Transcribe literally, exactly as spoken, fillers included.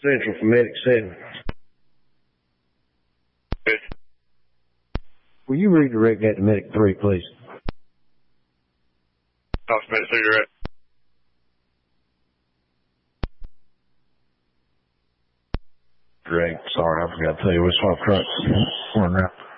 Central for Medic seven. Good. Will you redirect that to Medic three, please? Talk to Medic three direct. Greg, sorry, I forgot to tell you, we swapped trucks. We're now.